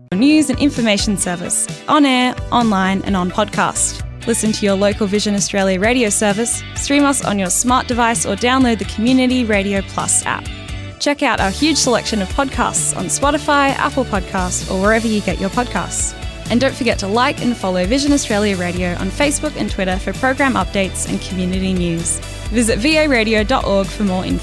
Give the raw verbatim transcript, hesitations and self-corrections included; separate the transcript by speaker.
Speaker 1: news and information service, on air, online and on podcast. Listen to your local Vision Australia radio service, stream us on your smart device or download the Community Radio Plus app. Check out our huge selection of podcasts on Spotify, Apple Podcasts or wherever you get your podcasts. And don't forget to like and follow Vision Australia Radio on Facebook and Twitter for program updates and community news. Visit v o radio dot org for more info.